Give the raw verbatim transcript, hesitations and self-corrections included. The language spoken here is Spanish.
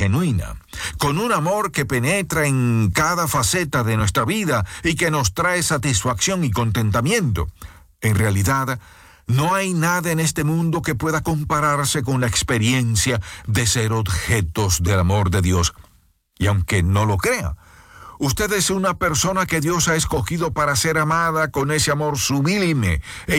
genuina, con un amor que penetra en cada faceta de nuestra vida y que nos trae satisfacción y contentamiento. En realidad, no hay nada en este mundo que pueda compararse con la experiencia de ser objetos del amor de Dios. Y aunque no lo crea, usted es una persona que Dios ha escogido para ser amada con ese amor sublime e